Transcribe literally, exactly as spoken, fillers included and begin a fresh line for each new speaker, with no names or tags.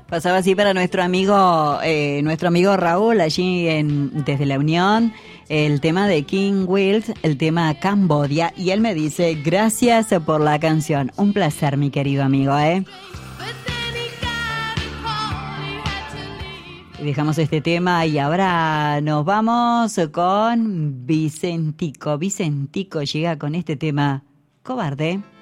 Pasaba así para nuestro amigo, eh, nuestro amigo Raúl, allí en, desde La Unión, el tema de King Wills, el tema Cambodia, y él me dice, gracias por la canción. Un placer, mi querido amigo, ¿eh? Y dejamos este tema y ahora nos vamos con Vicentico. Vicentico llega con este tema, Cobarde.